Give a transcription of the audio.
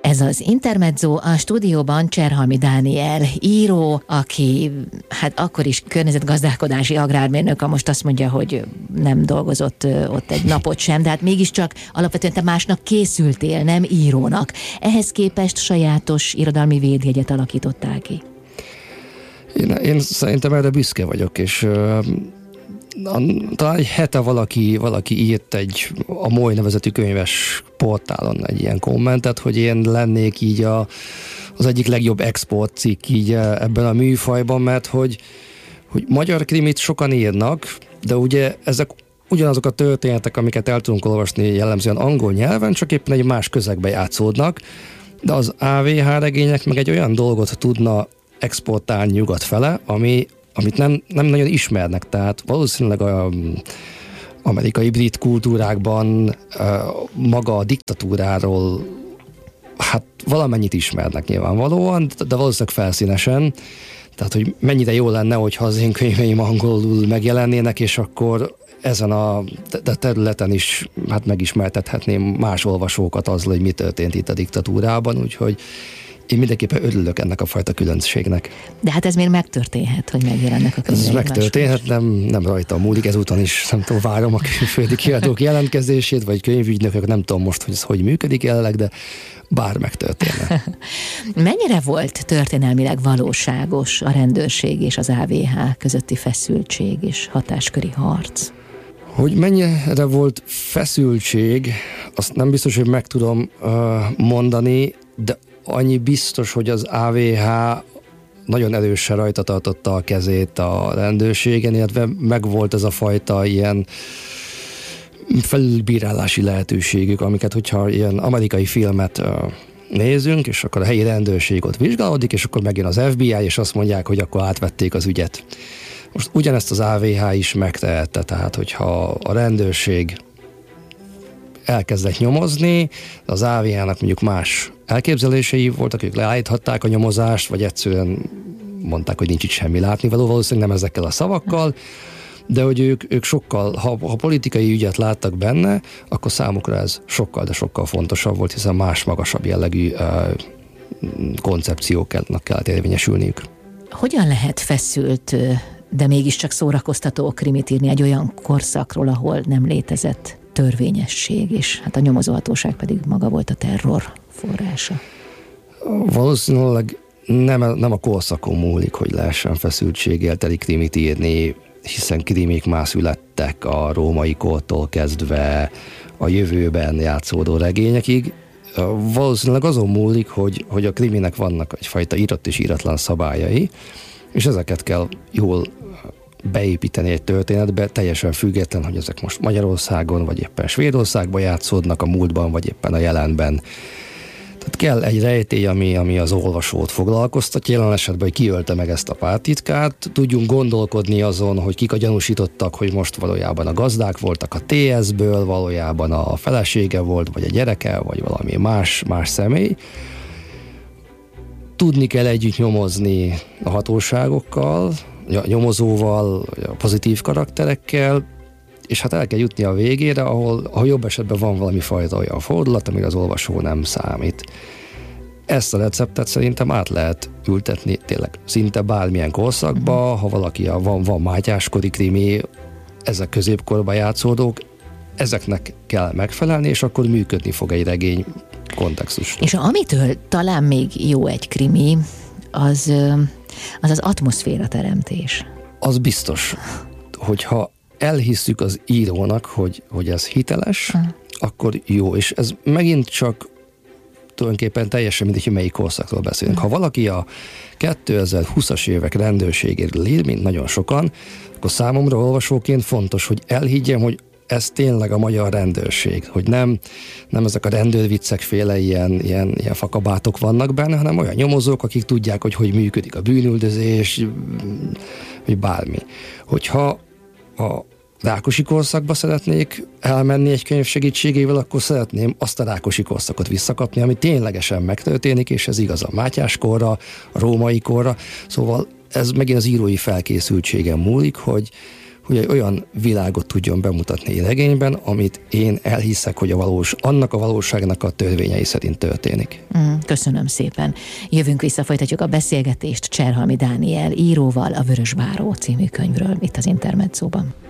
Ez az Intermezzo, a stúdióban Cserhalmi Dániel író, aki hát akkor is környezetgazdálkodási agrármérnök, most azt mondja, hogy nem dolgozott ott egy napot sem, de hát mégiscsak alapvetően te másnak készültél, nem írónak. Ehhez képest sajátos irodalmi védjegyet alakítottál ki. Én szerintem erre büszke vagyok, és talán egy hete valaki írt a Moly nevezetű könyves portálon egy ilyen kommentet, hogy én lennék így az egyik legjobb export cikk így ebben a műfajban, mert hogy magyar krimit sokan írnak, de ugye ezek ugyanazok a történetek, amiket el tudunk olvasni jellemzően angol nyelven, csak éppen egy más közegbe játszódnak, de az AVH regények meg egy olyan dolgot tudna exportálni nyugat fele, amit nem nagyon ismernek, tehát valószínűleg az amerikai brit kultúrákban maga a diktatúráról hát valamennyit ismernek nyilvánvalóan, de valószínűleg felszínesen, tehát hogy mennyire jó lenne, hogyha az én könyveim angolul megjelennének, és akkor ezen a területen is hát megismertethetném más olvasókat azzal, hogy mi történt itt a diktatúrában, úgyhogy én mindenképpen örülök ennek a fajta különbségnek. De hát ez még megtörténhet, hogy megjelennek a könyvek. Ez megtörténhet, nem rajtam múlik, ezúton is nem tudom, várom a külföldi kiadók jelentkezését, vagy könyvügynökök, nem tudom most, hogy ez hogy működik jelenleg, de bár megtörténne. Mennyire volt történelmileg valóságos a rendőrség és az AVH közötti feszültség és hatásköri harc? Hogy mennyire volt feszültség, azt nem biztos, hogy meg tudom mondani, de annyi biztos, hogy az AVH nagyon erősen rajta tartotta a kezét a rendőrségen, illetve megvolt ez a fajta ilyen felülbírálási lehetőségük, amiket, hogyha ilyen amerikai filmet nézünk, és akkor a helyi rendőrség ott vizsgálódik, és akkor megjön az FBI, és azt mondják, hogy akkor átvették az ügyet. Most ugyanezt az AVH is megtehette, tehát hogyha a rendőrség elkezdett nyomozni, az AVH-nak mondjuk más elképzelései voltak, ők leállíthatták a nyomozást, vagy egyszerűen mondták, hogy nincs itt semmi látnivaló, valószínűleg nem ezekkel a szavakkal, de hogy ők sokkal, ha politikai ügyet láttak benne, akkor számukra ez sokkal, de sokkal fontosabb volt, hiszen más magasabb jellegű koncepcióknak kellett érvényesülniük. Hogyan lehet feszült, de mégiscsak szórakoztató krimit írni egy olyan korszakról, ahol nem létezett törvényesség, és hát a nyomozóhatóság pedig maga volt a terror forrása? Valószínűleg nem a korszakon múlik, hogy lehessen feszültséggel teli krimit írni, hiszen krimik már születtek a római kortól kezdve a jövőben játszódó regényekig. Valószínűleg azon múlik, hogy a kriminek vannak egyfajta írott és íratlan szabályai, és ezeket kell jól beépíteni egy történetbe, teljesen független, hogy ezek most Magyarországon, vagy éppen Svédországban játszódnak a múltban, vagy éppen a jelenben. Tehát kell egy rejtély, ami az olvasót foglalkoztatja, jelen esetben, hogy ki ölte meg ezt a pártitkát, tudjunk gondolkodni azon, hogy kik a gyanúsítottak, hogy most valójában a gazdák voltak a TS-ből, valójában a felesége volt, vagy a gyereke, vagy valami más személy. Tudni kell együtt nyomozni a hatóságokkal, a nyomozóval, a pozitív karakterekkel, és hát el kell jutni a végére, ahol jobb esetben van valami fajta olyan fordulat, amire az olvasó nem számít. Ezt a receptet szerintem át lehet ültetni tényleg szinte bármilyen korszakba, ha valaki van mátyáskori krimi, ezek középkorban játszódók, ezeknek kell megfelelni, és akkor működni fog egy regény kontextusban. És amitől talán még jó egy krimi, az atmoszféra teremtés. Az biztos, hogyha elhisszük az írónak, hogy ez hiteles, akkor jó, és ez megint csak tulajdonképpen teljesen mindegy, hogy melyik korszakról beszélünk. Ha valaki a 2020-as évek rendőrségéről ír, mint nagyon sokan, akkor számomra olvasóként fontos, hogy elhiggyem, hogy ez tényleg a magyar rendőrség, hogy nem ezek a rendőrviccek féle ilyen fakabátok vannak benne, hanem olyan nyomozók, akik tudják, hogy működik a bűnüldözés, vagy bármi. Hogyha a Rákosi korszakba szeretnék elmenni egy könyv segítségével, akkor szeretném azt a Rákosi korszakot visszakapni, ami ténylegesen megtörténik, és ez igaz a Mátyás korra, a római korra. Szóval ez megint az írói felkészültségen múlik, hogy hogy egy olyan világot tudjon bemutatni egy regényben, amit én elhiszek, hogy annak a valóságnak a törvényei szerint történik. Köszönöm szépen. Jövünk vissza, folytatjuk a beszélgetést Cserhalmi Dániel íróval a Vörös Báró című könyvről itt az Intermedzóban.